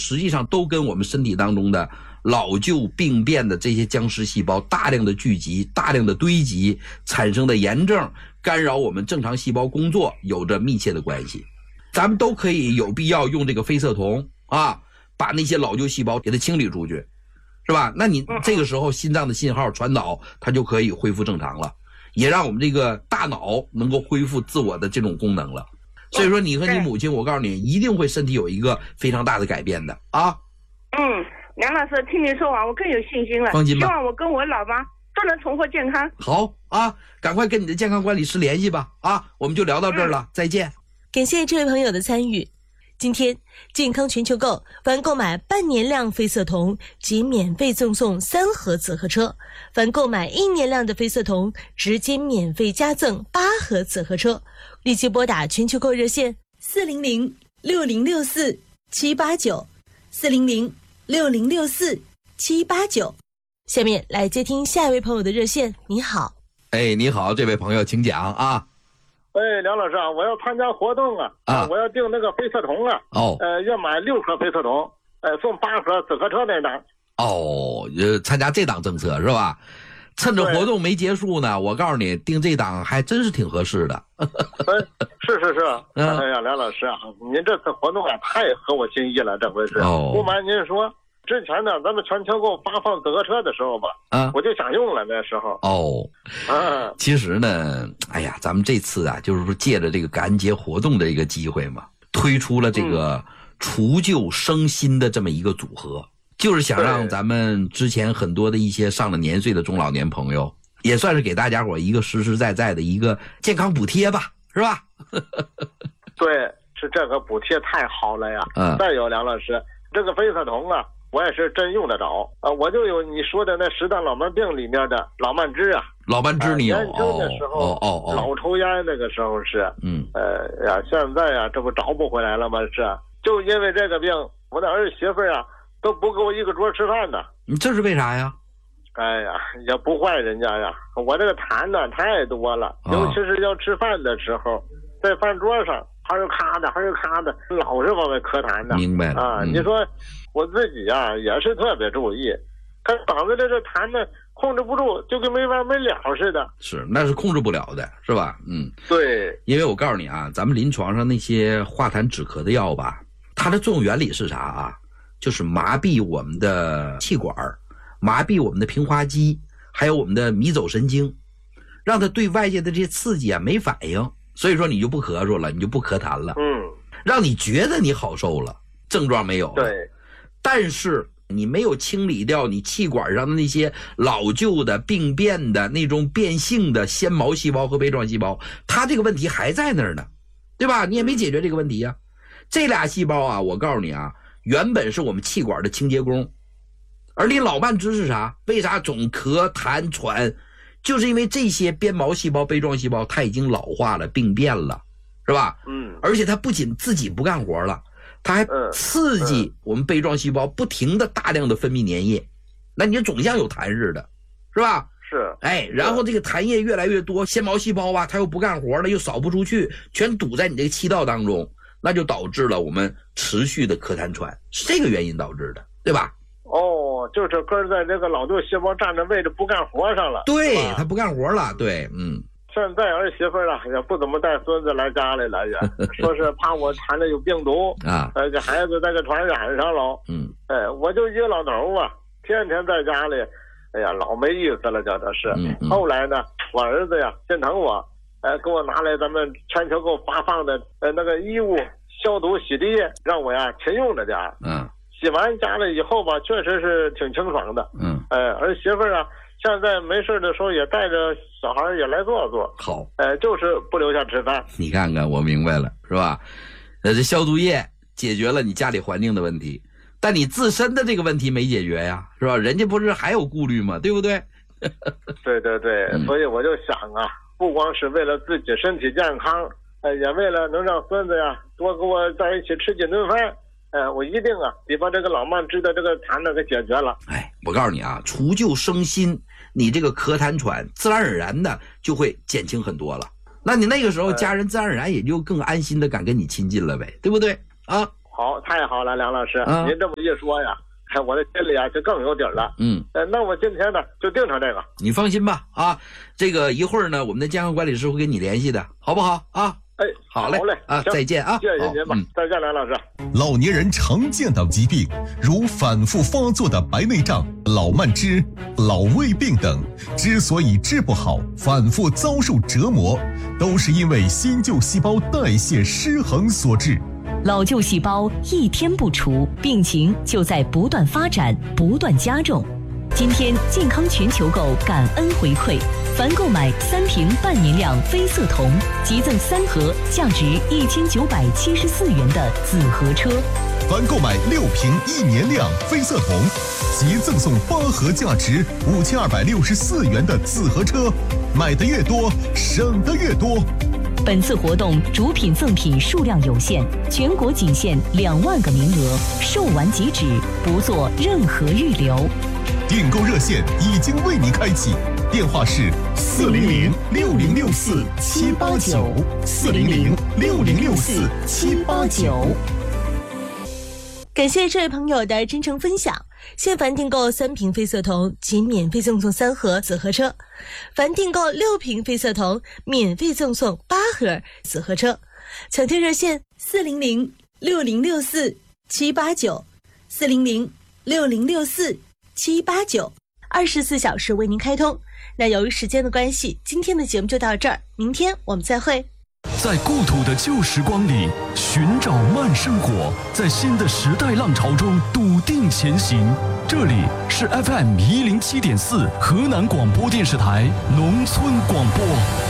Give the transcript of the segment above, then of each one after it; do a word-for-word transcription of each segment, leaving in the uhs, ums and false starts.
实际上都跟我们身体当中的老旧病变的这些僵尸细胞大量的聚集、大量的堆积产生的炎症，干扰我们正常细胞工作有着密切的关系。咱们都可以有必要用这个非色酮啊，把那些老旧细胞给它清理出去，是吧？那你这个时候心脏的信号传导它就可以恢复正常了，也让我们这个大脑能够恢复自我的这种功能了。所以说你和你母亲，我告诉你一定会身体有一个非常大的改变的啊。 嗯，梁老师听你说完我更有信心了， 放心吧， 希望我跟我老妈都能重获健康。 好啊，赶快跟你的健康管理师联系吧啊，我们就聊到这儿了、嗯、再见。 感谢这位朋友的参与。今天健康全球购凡购买半年量非色酮即免费赠送三盒紫河车，凡购买一年量的非色酮直接免费加赠八盒紫河车。立即拨打全球购热线四零零六零六四七八九四零零六零六四七八九。下面来接听下一位朋友的热线。你好。 哎，你好，这位朋友请讲啊。 哎，梁老师啊，我要参加活动啊，啊我要订那个非色酮啊， 哦， 呃，要买六盒非色酮，呃，送八盒紫河车那档。 哦，呃，参加这档政策是吧？趁着活动没结束呢，我告诉你，订这档还真是挺合适的。 是是是，嗯、哎呀，梁老师啊，您这次活动啊，太合我心意了，这回是。哦，不瞒您说，之前呢，咱们全球购发放紫河车的时候吧，啊，我就想用了那时候。 哦，啊，其实呢，哎呀，咱们这次啊，就是说借着这个感恩节活动的一个机会嘛，推出了这个除旧生新的这么一个组合。嗯，就是想让咱们之前很多的一些上了年岁的中老年朋友，也算是给大家伙一个实实在在的一个健康补贴吧，是吧？ 对，是这个补贴太好了呀。嗯。再有梁老师，这个非色酮啊，我也是真用得着啊，我就有你说的那十大老慢病里面的老慢支啊。 老慢支你有？ 年轻的时候，哦哦哦，老抽烟那个时候是，嗯，呃呀，现在呀，这不找不回来了吗？是，就因为这个病，我的儿媳妇啊。都不给我一个桌吃饭呢。 你这是为啥呀？ 哎呀，也不坏人家呀。我这个痰呢太多了，啊、尤其是要吃饭的时候，在饭桌上还是咔的，还是咔的，老是往外咳痰的。 明白了啊、 嗯！ 你说我自己呀也是特别注意，看嗓子这这痰呢控制不住，就跟没完没了似的。 是，那是控制不了的，是吧？嗯， 对。 因为我告诉你啊，咱们临床上那些化痰止咳的药吧，它的作用原理是啥啊？就是麻痹我们的气管，麻痹我们的平滑肌，还有我们的迷走神经，让它对外界的这些刺激啊没反应，所以说你就不咳嗽了，你就不咳痰了，嗯，让你觉得你好受了，症状没有了， 对， 但是你没有清理掉你气管上的那些老旧的病变的那种变性的纤毛细胞和杯状细胞，它这个问题还在那儿呢，对吧？你也没解决这个问题啊。这俩细胞啊，我告诉你啊，原本是我们气管的清洁工，而你老慢支是啥？为啥总咳痰喘？就是因为这些鞭毛细胞、杯状细胞它已经老化了、病变了，是吧？嗯。而且它不仅自己不干活了，它还刺激我们杯状细胞不停的大量的分泌粘液，那你就总像有痰似的，是吧？ 是。 哎，然后这个痰液越来越多，纤毛细胞啊，它又不干活了，又扫不出去，全堵在你这个气道当中。那就导致了我们持续的咳痰喘，是这个原因导致的，对吧？ 哦，就是根在这个老旧细胞占着位置不干活上了。 对，他不干活了，对，嗯。 现在儿媳妇啊也不怎么带孙子来家里了，也说是怕我痰里有病毒啊，呃，这孩子再给传染上了。嗯，哎，我就一个老头啊，天天在家里，哎呀，老没意思了，叫这是。嗯嗯。后来呢，我儿子呀心疼我。呃，给我拿来咱们全球购发放的呃那个衣物消毒洗涤液，让我呀勤用着点。嗯，洗完家了以后吧，确实是挺清爽的。嗯，呃，儿媳妇啊，现在没事的时候也带着小孩也来坐坐。 好， 呃，就是不留下吃饭。 你看看，我明白了，是吧？呃，这消毒液解决了你家里环境的问题，但你自身的这个问题没解决呀，是吧？人家不是还有顾虑吗？对不对？ 对对对，嗯、所以我就想啊。不光是为了自己身体健康，呃，也为了能让孙子呀多跟我在一起吃几顿饭，呃，我一定啊得把这个老慢支的这个痰呢给解决了。 哎，我告诉你啊，除旧生新，你这个咳痰喘自然而然的就会减轻很多了。那你那个时候家人自然而然也就更安心的敢跟你亲近了呗，对不对啊？ 好，太好了，梁老师， 啊、 您这么一说呀，哎，我的心里啊就更有底儿了。 嗯， 呃，那我今天呢就定成这个。 你放心吧，啊，这个一会儿呢，我们的健康管理师会跟你联系的，好不好啊？ 哎， 好嘞， 好嘞啊，再见啊， 谢谢您吧，嗯、再见，梁老师。 老年人常见的疾病，如反复发作的白内障、老慢支、老胃病等，之所以治不好，反复遭受折磨，都是因为新旧细胞代谢失衡所致。 老旧细胞一天不除，病情就在不断发展、不断加重。今天健康全球购感恩回馈，凡购买三瓶半年量飞色瞳，即赠三盒价值一千九百七十四元的紫河车； 凡购买六瓶一年量飞色瞳，即赠送八盒价值五千二百六十四元的紫河车。买的越多，省的越多。 本次活动主品赠品数量有限，全国仅限两万个名额，售完即止，不做任何预留。 订购热线已经为你开启，电话是四零零六零六四七八九，四零零六零六四七八九。 感谢这位朋友的真诚分享。现凡订购三瓶飞色瞳，即免费赠送三盒紫河车；凡订购六瓶飞色瞳，免费赠送八盒紫河车。抢订热线四零零六零六四七八九，四零零六零六四七八九，二十四小时为您开通。那由于时间的关系，今天的节目就到这儿，明天我们再会。 在故土的旧时光里寻找慢生活，在新的时代浪潮中笃定前行。这里是 F M 一零七点四河南广播电视台农村广播。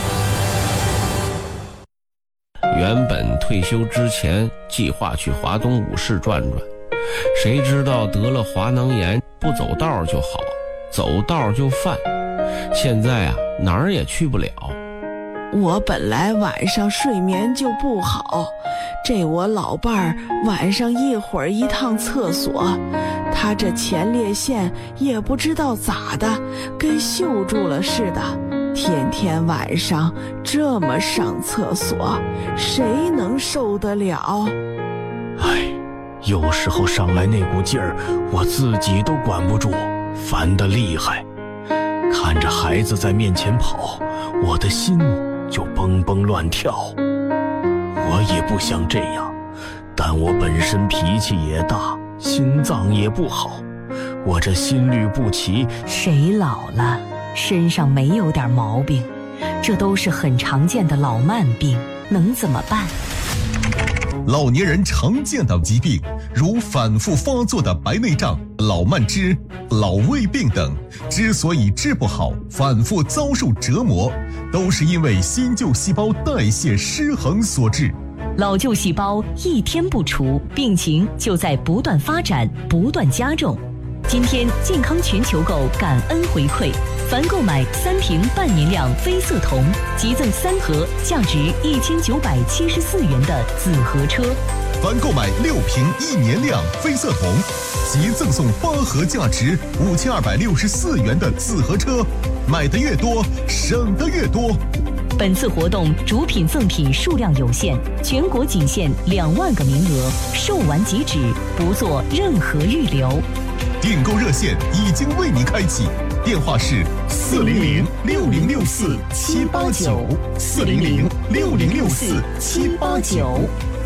原本退休之前计划去华东五市转转，谁知道得了滑囊炎，不走道就好，走道就犯。现在啊，哪儿也去不了。 我本来晚上睡眠就不好，这我老伴儿晚上一会儿一趟厕所，他这前列腺也不知道咋的，跟锈住了似的，天天晚上这么上厕所，谁能受得了？ 哎，有时候上来那股劲儿，我自己都管不住，烦得厉害。看着孩子在面前跑，我的心就蹦蹦乱跳。我也不想这样，但我本身脾气也大，心脏也不好，我这心律不齐。 谁老了身上没有点毛病？这都是很常见的老慢病，能怎么办？ 老年人常见的疾病，如反复发作的白内障、老慢支、老胃病等，之所以治不好，反复遭受折磨，都是因为新旧细胞代谢失衡所致。 老旧细胞一天不除，病情就在不断发展、不断加重。今天健康全球购感恩回馈，凡购买三瓶半年量飞色瞳，即赠三盒价值一千九百七十四元的紫河车； 凡购买六瓶一年量飞色瞳，即赠送八盒价值五千二百六十四元的紫河车。买的越多，省的越多。 本次活动主品赠品数量有限，全国仅限两万个名额，售完即止，不做任何预留。 订购热线已经为你开启，电话是四零零六零六四七八九，四零零六零六四七八九。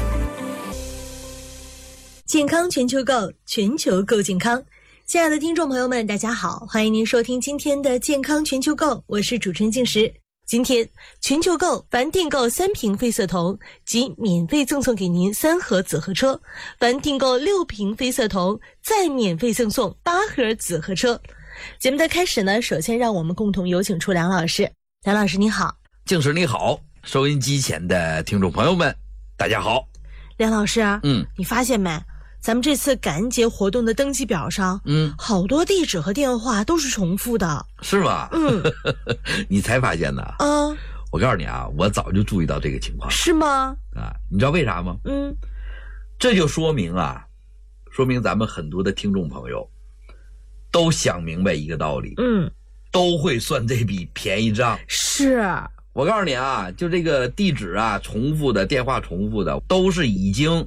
健康全球购，全球购健康。亲爱的听众朋友们，大家好，欢迎您收听今天的健康全球购，我是主持人静时。今天全球购凡订购三瓶飞色瞳，即免费赠送给您三盒紫河车；凡订购六瓶飞色瞳，再免费赠送八盒紫河车。节目的开始呢，首先让我们共同有请出梁老师。梁老师你好。 静时你好，收音机前的听众朋友们大家好。 梁老师， 嗯， 你发现没？咱们这次感恩节活动的登记表上， 嗯， 好多地址和电话都是重复的。 是吗？ 嗯， 你才发现呢？ 嗯， 我告诉你啊，我早就注意到这个情况。 是吗？ 啊，你知道为啥吗？ 嗯， 这就说明啊，说明咱们很多的听众朋友都想明白一个道理， 嗯， 都会算这笔便宜账。 是。 我告诉你啊，就这个地址啊，重复的电话重复的，都是已经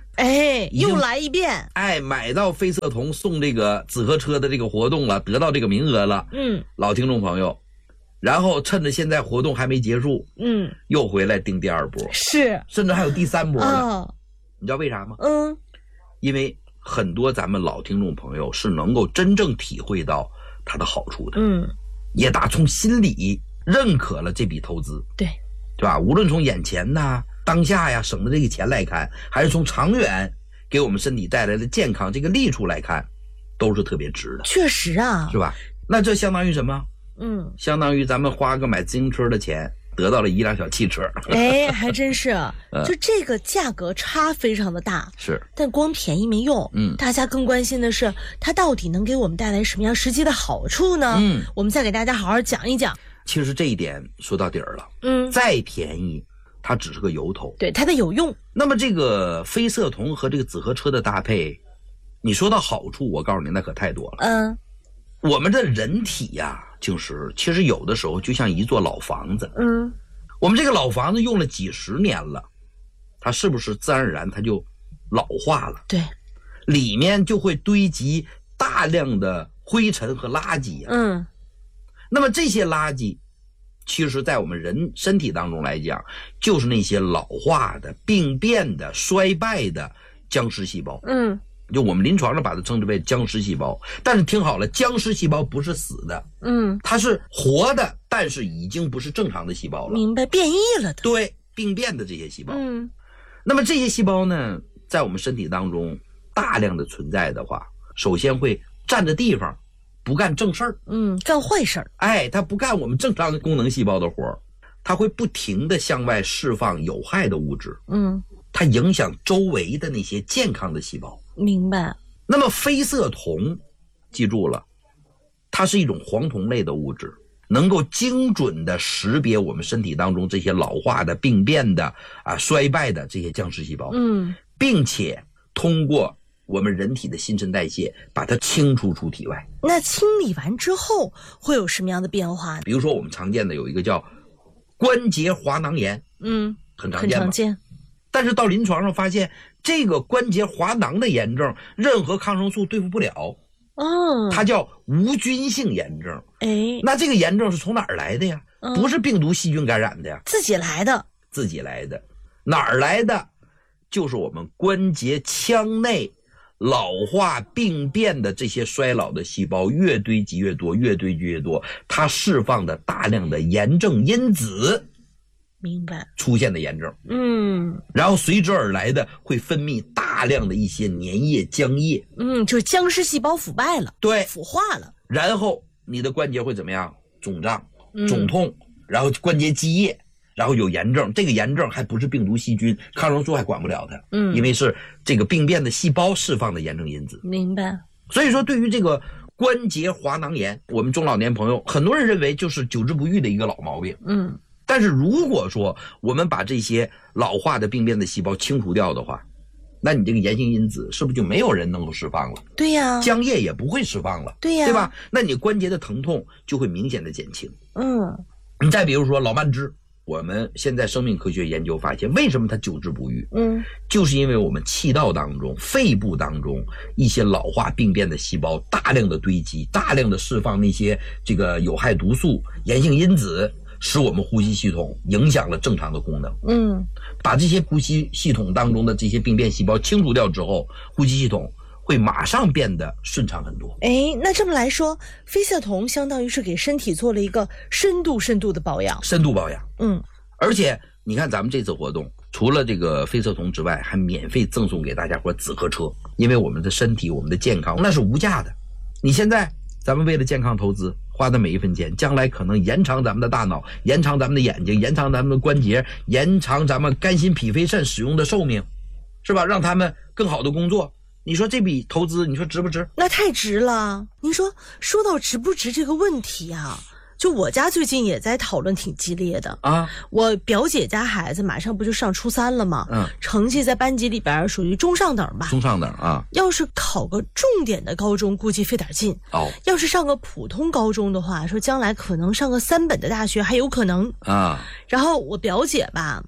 哎，又来一遍， 哎，买到非色酮送这个紫河车的这个活动了，得到这个名额了。 嗯， 老听众朋友，然后趁着现在活动还没结束， 嗯， 又回来订第二波， 是， 甚至还有第三波呢。 哦、 你知道为啥吗？ 嗯， 因为很多咱们老听众朋友是能够真正体会到它的好处的， 嗯， 也打从心里认可了这笔投资， 对， 对吧？无论从眼前呐、当下呀省的这个钱来看，还是从长远给我们身体带来的健康这个利处来看，都是特别值的。 确实啊， 是吧？那这相当于什么？ 嗯， 相当于咱们花个买自行车的钱，得到了一辆小汽车。 哎，还真是，就这个价格差非常的大， 是， 但光便宜没用。 嗯， 大家更关心的是，它到底能给我们带来什么样实际的好处呢？ 嗯， 我们再给大家好好讲一讲。 其实这一点说到底儿了， 嗯， 再便宜，它只是个由头， 对，它得有用。 那么这个非色酮和这个紫河车的搭配，你说到好处，我告诉你，那可太多了。 嗯， 我们的人体呀、啊，就是其实有的时候就像一座老房子， 嗯， 我们这个老房子用了几十年了，它是不是自然而然它就老化了？ 对， 里面就会堆积大量的灰尘和垃圾、啊。 嗯， 那么这些垃圾，其实在我们人身体当中来讲，就是那些老化的、病变的、衰败的僵尸细胞。 嗯。 就我们临床上把它称之为僵尸细胞，但是听好了，僵尸细胞不是死的， 嗯， 它是活的，但是已经不是正常的细胞了。 明白，变异了的。 对，病变的这些细胞。 嗯， 那么这些细胞呢，在我们身体当中大量的存在的话，首先会占着地方，不干正事儿。 嗯，干坏事儿。 哎，它不干我们正常功能细胞的活儿，它会不停的向外释放有害的物质。 嗯， 它影响周围的那些健康的细胞。 明白。 那么非色酮，记住了，它是一种黄酮类的物质，能够精准的识别我们身体当中这些老化的、病变的、啊衰败的这些僵尸细胞， 嗯， 并且通过我们人体的新陈代谢把它清除出体外。 那清理完之后会有什么样的变化呢？ 比如说我们常见的有一个叫关节滑囊炎， 嗯， 很常见吧， 很常见。但是到临床上发现，这个关节滑囊的炎症，任何抗生素对付不了。 哦， 它叫无菌性炎症。 哎， 那这个炎症是从哪儿来的呀？ 嗯、 不是病毒细菌感染的呀， 自己来的。 自己来的，哪儿来的？就是我们关节腔内老化病变的这些衰老的细胞越堆积越多，越堆积越多，它释放的大量的炎症因子。 明白， 出现的炎症， 嗯， 然后随之而来的会分泌大量的一些粘液、浆液， 嗯，就是僵尸细胞腐败了， 对， 腐化了， 然后你的关节会怎么样？肿胀、 嗯、 肿痛，然后关节积液，然后有炎症。这个炎症还不是病毒、细菌，抗生素还管不了它， 嗯， 因为是这个病变的细胞释放的炎症因子。 明白。 所以说，对于这个关节滑囊炎，我们中老年朋友很多人认为就是久治不愈的一个老毛病， 嗯。 但是如果说我们把这些老化的病变的细胞清除掉的话，那你这个炎性因子是不是就没有人能够释放了？ 对呀， 浆液也不会释放了， 对呀， 对吧？那你关节的疼痛就会明显的减轻。 嗯， 你再比如说老慢支，我们现在生命科学研究发现，为什么它久治不愈？ 嗯， 就是因为我们气道当中、肺部当中一些老化病变的细胞大量的堆积，大量的释放那些这个有害毒素、炎性因子。使我们呼吸系统影响了正常的功能。 嗯， 把这些呼吸系统当中的这些病变细胞清除掉之后，呼吸系统会马上变得顺畅很多。 哎，那这么来说，非色酮相当于是给身体做了一个深度深度的保养。 深度保养。 嗯， 而且你看咱们这次活动，除了这个非色酮之外，还免费赠送给大家伙紫河车，因为我们的身体、我们的健康那是无价的。你现在咱们为了健康投资花的每一分钱，将来可能延长咱们的大脑，延长咱们的眼睛，延长咱们的关节，延长咱们肝心脾肺肾使用的寿命，是吧？让他们更好的工作。你说这笔投资，你说值不值？ 那太值了。您说说到值不值这个问题啊，就我家最近也在讨论挺激烈的啊。 我表姐家孩子马上不就上初三了吗？ 嗯， 成绩在班级里边属于中上等吧。 中上等啊。 要是考个重点的高中，估计费点劲。 哦。 要是上个普通高中的话，说将来可能上个三本的大学还有可能啊。 然后我表姐吧，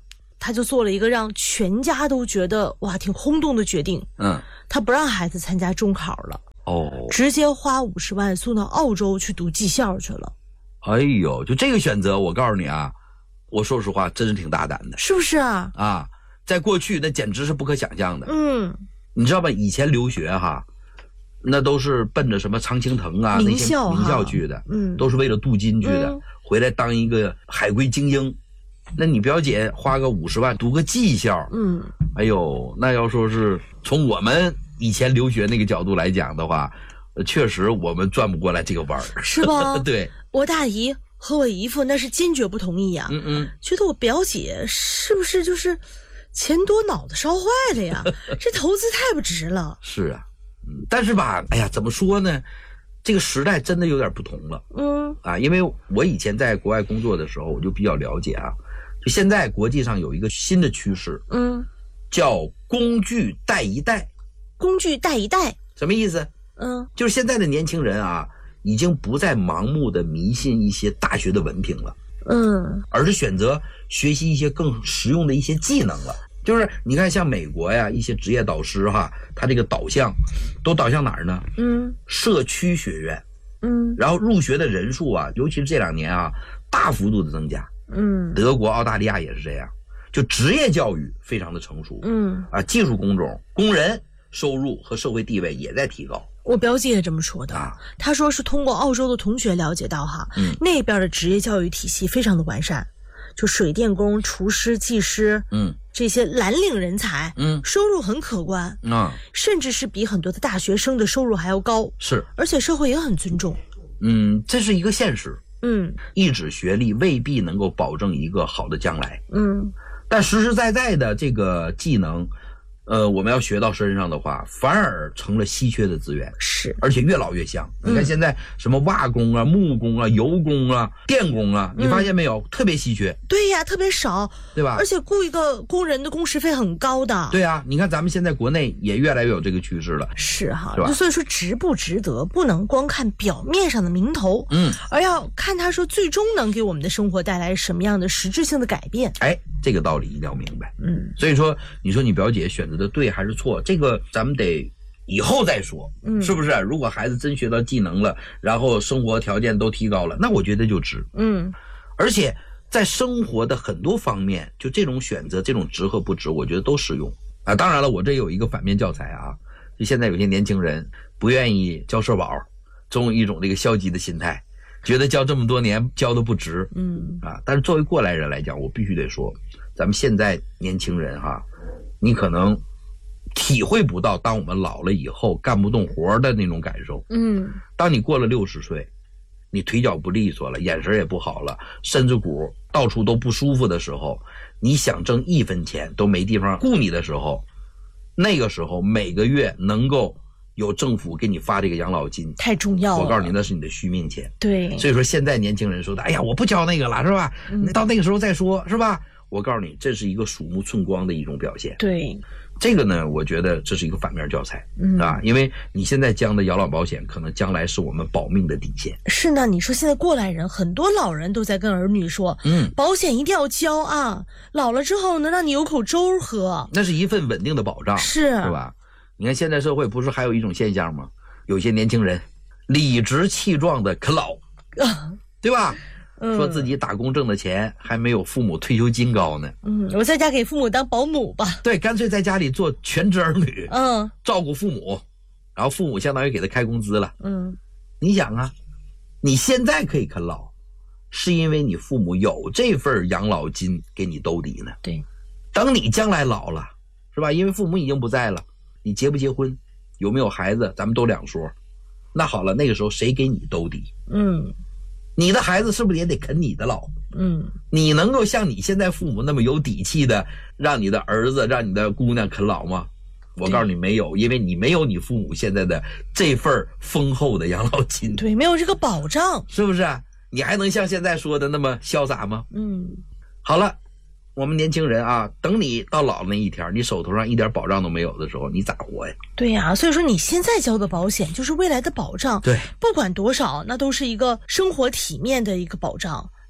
他就做了一个让全家都觉得哇挺轰动的决定。 嗯， 他不让孩子参加中考了， 哦， 直接花五十万送到澳洲去读技校去了。 哎呦，就这个选择，我告诉你啊，我说实话，真是挺大胆的， 是不是啊？ 啊，在过去那简直是不可想象的。 嗯， 你知道吧？以前留学哈，那都是奔着什么常青藤啊名校那些名校去的， 嗯， 都是为了镀金去的， 嗯、 回来当一个海归精英。那你表姐花个五十万读个技校， 嗯， 哎呦，那要说是从我们以前留学那个角度来讲的话，确实我们转不过来这个弯儿， 是吧？ 对， 我大姨和我姨夫那是坚决不同意呀、啊， 嗯嗯， 觉得我表姐是不是就是钱多脑子烧坏了呀？这投资太不值了。 是啊，嗯，但是吧，哎呀，怎么说呢？这个时代真的有点不同了， 嗯啊，因为我以前在国外工作的时候，我就比较了解啊。就现在国际上有一个新的趋势， 嗯， 叫工具带一代。 工具带一代什么意思？ 嗯， 就是现在的年轻人啊，已经不再盲目的迷信一些大学的文凭了， 嗯， 而是选择学习一些更实用的一些技能了。就是你看，像美国呀，一些职业导师哈，他这个导向都导向哪儿呢？ 嗯， 社区学院， 嗯， 然后入学的人数啊，尤其是这两年啊，大幅度的增加。 嗯， 德国、澳大利亚也是这样，就职业教育非常的成熟。 嗯啊，技术工种、工人收入和社会地位也在提高。 我表姐也这么说的， 啊， 她说是通过澳洲的同学了解到哈， 嗯， 那边的职业教育体系非常的完善，就水电工、厨师、技师， 嗯， 这些蓝领人才， 嗯， 收入很可观， 啊， 甚至是比很多的大学生的收入还要高， 是， 而且社会也很尊重。 嗯，这是一个现实。 嗯， 一纸学历未必能够保证一个好的将来。 嗯， 但实实在在的这个技能，呃，我们要学到身上的话，反而成了稀缺的资源， 是， 而且越老越香。嗯、你看现在什么瓦工啊、木工啊、油工啊、电工啊，你发现没有，嗯、特别稀缺。 对呀，特别少， 对吧？ 而且雇一个工人的工时费很高的。 对啊，你看咱们现在国内也越来越有这个趋势了。 是哈， 是吧？ 所以说值不值得，不能光看表面上的名头， 嗯， 而要看他说最终能给我们的生活带来什么样的实质性的改变。 哎，这个道理一定要明白。 嗯， 所以说，你说你表姐选择的对还是错？这个咱们得以后再说， 嗯， 是不是？如果孩子真学到技能了，然后生活条件都提高了，那我觉得就值。 嗯， 而且在生活的很多方面，就这种选择，这种值和不值，我觉得都适用啊。当然了，我这有一个反面教材啊，就现在有些年轻人不愿意交社保，总有一种这个消极的心态，觉得交这么多年交的不值， 嗯啊。但是作为过来人来讲，我必须得说，咱们现在年轻人哈，你可能体会不到当我们老了以后干不动活的那种感受。 嗯， 当你过了六十岁，你腿脚不利索了，眼神也不好了，身子骨到处都不舒服的时候，你想挣一分钱都没地方雇你的时候，那个时候每个月能够有政府给你发这个养老金， 太重要了。 我告诉你，那是你的续命钱。 对， 所以说现在年轻人说的，哎呀，我不交那个了，是吧？ 嗯、 到那个时候再说，是吧？我告诉你，这是一个鼠目寸光的一种表现。 对， 这个呢，我觉得这是一个反面教材， 嗯啊，因为你现在交的养老保险，可能将来是我们保命的底线。 是呢，你说现在过来人，很多老人都在跟儿女说， 嗯， 保险一定要交啊，老了之后能让你有口粥喝， 那是一份稳定的保障， 是， 是吧？你看现在社会不是还有一种现象吗？有些年轻人理直气壮的啃老， 啊、 对吧？ 嗯、 说自己打工挣的钱还没有父母退休金高呢。 嗯，我在家给父母当保姆吧。 对，干脆在家里做全职儿女， 嗯， 照顾父母，然后父母相当于给他开工资了。 嗯， 你想啊，你现在可以啃老，是因为你父母有这份养老金给你兜底呢。 对， 等你将来老了，是吧？因为父母已经不在了，你结不结婚，有没有孩子，咱们都两说。那好了，那个时候谁给你兜底？ 嗯。 你的孩子是不是也得啃你的老？ 嗯， 你能够像你现在父母那么有底气的让你的儿子让你的姑娘啃老吗？我告诉你没有，因为你没有你父母现在的这份丰厚的养老金。 对，没有这个保障， 是不是？你还能像现在说的那么潇洒吗？ 嗯， 好了，我们年轻人啊，等你到老那一天，你手头上一点保障都没有的时候，你咋活呀？ 对呀、啊，所以说你现在交的保险就是未来的保障。 对， 不管多少，那都是一个生活体面的一个保障。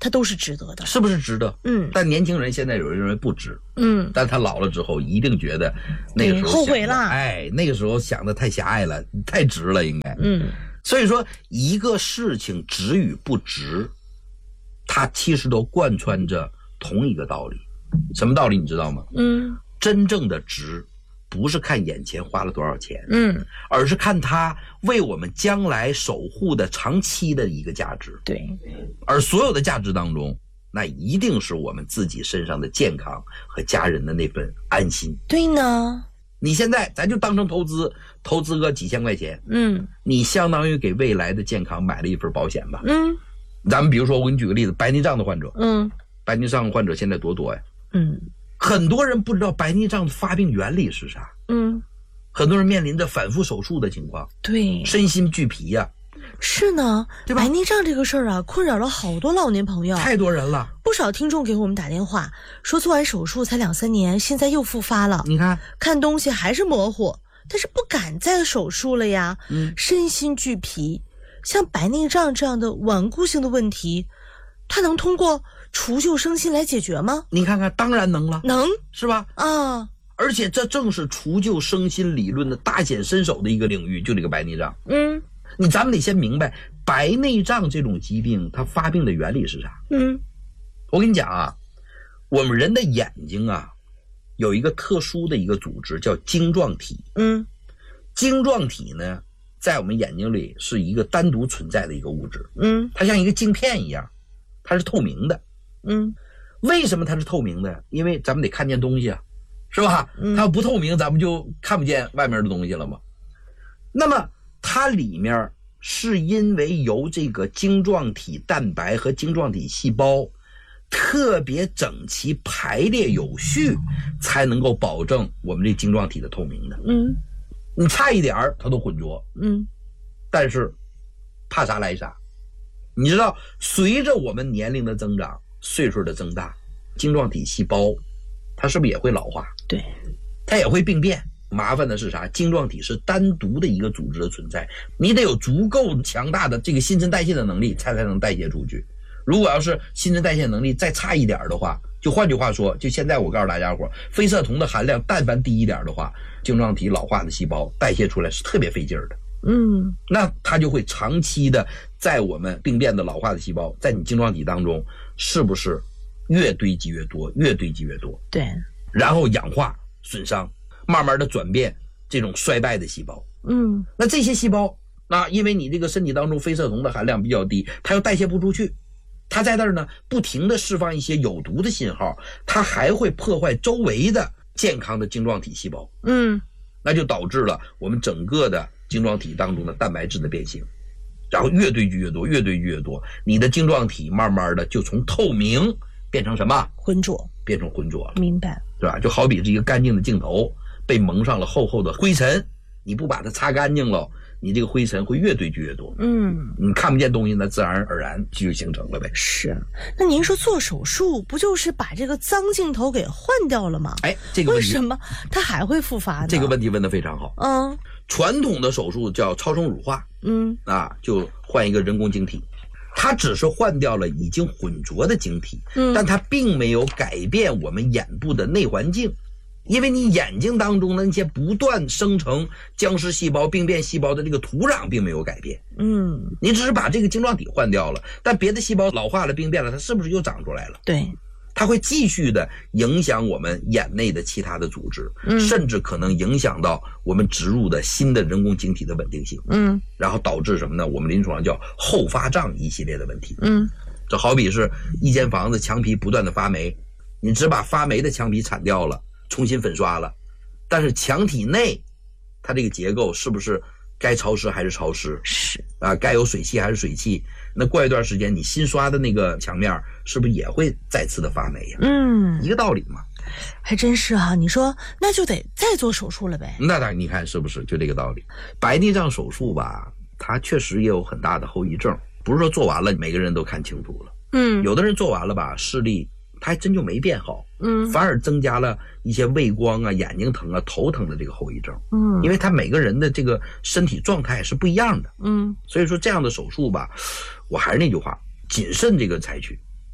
它都是值得的， 是不是值得？ 嗯， 但年轻人现在有人认为不值， 嗯， 但他老了之后一定觉得那个时候后悔了， 哎，那个时候想的太狭隘了，太值了，应该， 嗯， 所以说一个事情值与不值，它其实都贯穿着同一个道理，什么道理你知道吗？ 嗯， 真正的值不是看眼前花了多少钱， 嗯， 而是看它为我们将来守护的长期的一个价值。 对， 而所有的价值当中，那一定是我们自己身上的健康和家人的那份安心。 对呢， 你现在咱就当成投资，投资个几千块钱， 嗯， 你相当于给未来的健康买了一份保险吧。 嗯， 咱们比如说我给你举个例子，白内障的患者， 嗯， 白内障患者现在多多呀， 嗯， 很多人不知道白内障的发病原理是啥， 嗯， 很多人面临着反复手术的情况， 对， 身心俱疲呀、啊。 是呢，对吧？白内障这个事儿啊，困扰了好多老年朋友， 太多人了。 不少听众给我们打电话说，做完手术才两三年，现在又复发了。 你看， 看东西还是模糊，但是不敢再手术了呀。 嗯， 身心俱疲。像白内障这样的顽固性的问题，它能通过除旧生新来解决吗？ 你看看，当然能了， 能， 是吧？ 啊， 而且这正是除旧生新理论的大显身手的一个领域，就这个白内障。 嗯。 你咱们得先明白白内障这种疾病它发病的原理是啥。 嗯， 我跟你讲啊，我们人的眼睛啊有一个特殊的一个组织叫晶状体。 嗯， 晶状体呢在我们眼睛里是一个单独存在的一个物质。 嗯， 它像一个镜片一样，它是透明的。 嗯， 为什么它是透明的？因为咱们得看见东西啊，是吧？ 嗯， 它要不透明咱们就看不见外面的东西了嘛。那么它里面是因为由这个晶状体蛋白和晶状体细胞特别整齐排列有序，才能够保证我们这晶状体的透明的。 嗯， 你差一点它都混浊。 嗯， 但是怕啥来啥。你知道，随着我们年龄的增长，岁数的增大，晶状体细胞它是不是也会老化？ 对， 它也会病变。麻烦的是啥？晶状体是单独的一个组织的存在，你得有足够强大的这个新陈代谢的能力，才才能代谢出去。如果要是新陈代谢能力再差一点的话，就换句话说，就现在我告诉大家伙，非色酮的含量但凡低一点的话，晶状体老化的细胞代谢出来是特别费劲儿的。 嗯， 那它就会长期的在我们病变的老化的细胞，在你晶状体当中，是不是越堆积越多，越堆积越多？ 对， 然后氧化损伤。慢慢的转变这种衰败的细胞。 嗯， 那这些细胞那因为你这个身体当中非色酮的含量比较低，它又代谢不出去，它在那儿呢不停的释放一些有毒的信号，它还会破坏周围的健康的晶状体细胞。 嗯， 那就导致了我们整个的晶状体当中的蛋白质的变形，然后越堆积越多，越堆积越多，你的晶状体慢慢的就从透明变成什么？ 浑浊， 变成浑浊了。 明白， 对吧？就好比是一个干净的镜头被蒙上了厚厚的灰尘，你不把它擦干净了，你这个灰尘会越堆积越多。 嗯， 你看不见东西，那自然而然就形成了呗。 是，那您说做手术不就是把这个脏镜头给换掉了吗？ 哎，这个问题为什么它还会复发呢？ 这个问题问得非常好。 嗯， 传统的手术叫超声乳化， 嗯啊，就换一个人工晶体。它只是换掉了已经混浊的晶体， 嗯， 但它并没有改变我们眼部的内环境。因为你眼睛当中的那些不断生成僵尸细胞、病变细胞的这个土壤并没有改变， 嗯， 你只是把这个晶状体换掉了，但别的细胞老化了、病变了，它是不是又长出来了？ 对， 它会继续的影响我们眼内的其他的组织， 嗯， 甚至可能影响到我们植入的新的人工晶体的稳定性， 嗯，然后导致什么呢？我们临床上叫后发胀一系列的问题， 嗯， 这好比是一间房子墙皮不断的发霉，你只把发霉的墙皮铲掉了，重新粉刷了，但是墙体内它这个结构是不是该潮湿还是潮湿？ 是啊，该有水汽还是水汽？那过一段时间你新刷的那个墙面是不是也会再次的发霉呀？ 嗯， 一个道理嘛。 还真是哈、啊，你说那就得再做手术了呗？ 那当然，你看是不是就这个道理？白内障手术吧，它确实也有很大的后遗症，不是说做完了每个人都看清楚了。 嗯， 有的人做完了吧，视力它还真就没变好， 嗯， 反而增加了一些畏光啊、眼睛疼啊、头疼的这个后遗症， 嗯， 因为他每个人的这个身体状态是不一样的， 嗯， 所以说这样的手术吧，我还是那句话，谨慎这个采取，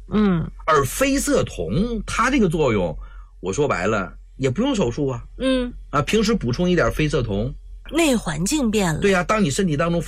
嗯， 而非色酮它这个作用，我说白了也不用手术啊。 嗯， 啊，平时补充一点非色酮， 内环境变了。 对呀、啊，当你身体当中